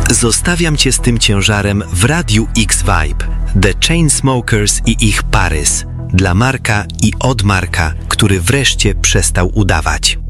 Zostawiam cię z tym ciężarem w Radiu X-Vibe. The Chainsmokers i ich Paris. Dla Marka i od Marka, który wreszcie przestał udawać.